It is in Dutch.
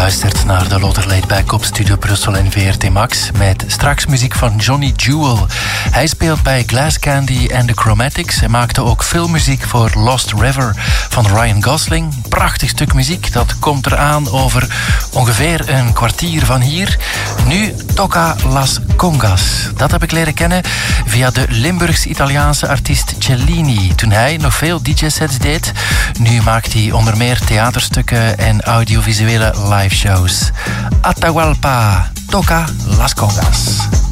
luistert naar de Loder Laidback op Studio Brussel en VRT Max met straks muziek van Johnny Jewel. Hij speelt bij Glass Candy en The Chromatics en maakte ook filmmuziek voor Lost River van Ryan Gosling. Prachtig stuk muziek, dat komt eraan over ongeveer een kwartier van hier. Nu Toca Las Congas. Dat heb ik leren kennen via de Limburgs-Italiaanse artiest Cellini, toen hij nog veel DJ-sets deed. Nu maakt hij onder meer theaterstukken en audiovisuele live shows. Atahualpa, Toca Las Congas.